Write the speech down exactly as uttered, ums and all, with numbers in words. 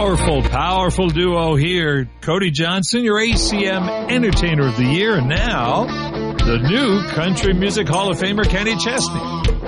Powerful, powerful duo here. Cody Johnson, your A C M Entertainer of the Year, and now the new Country Music Hall of Famer, Kenny Chesney.